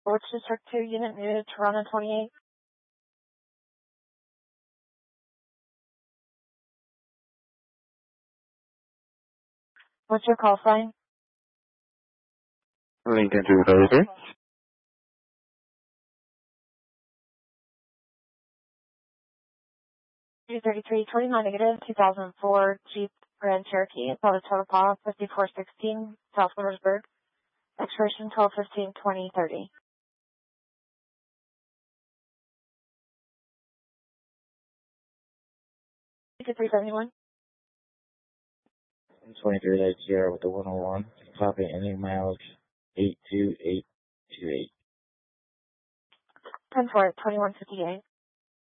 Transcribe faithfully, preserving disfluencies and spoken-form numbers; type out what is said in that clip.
Which District two unit needed Toronto twenty-eight? What's your call sign? Lincoln two thirty-three. two thirty-three twenty-nine negative two thousand four Jeep Grand Cherokee. It's on a total call fifty-four sixteen South Wintersburg. Expiration twelve fifteen twenty thirty. three seventy-one. twenty-three Lake Sierra with the one oh one. Copy any mileage eight two eight two eight. ten four twenty-one fifty-eight.